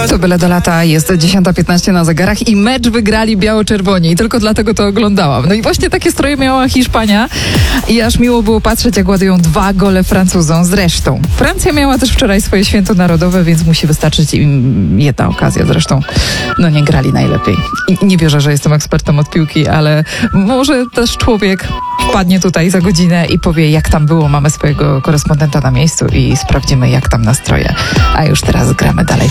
To byle do lata, jest 10:15 na zegarach i mecz wygrali biało-czerwoni i tylko dlatego to oglądałam. No i właśnie takie stroje miała Hiszpania i aż miło było patrzeć, jak ładują 2 gole Francuzom. Zresztą Francja miała też wczoraj swoje święto narodowe, więc musi wystarczyć im jedna okazja. Zresztą no nie grali najlepiej. I nie wierzę, że jestem ekspertem od piłki, ale może też człowiek wpadnie tutaj za godzinę i powie, jak tam było. Mamy swojego korespondenta na miejscu i sprawdzimy, jak tam nastroje. A już teraz gramy dalej.